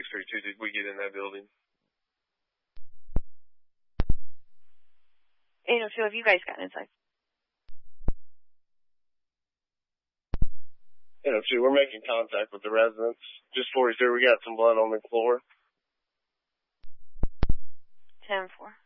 632, did we get in that building? 802, have you guys gotten inside? 802, we're making contact with the residents. Just 43, we got some blood on the floor. 10-4.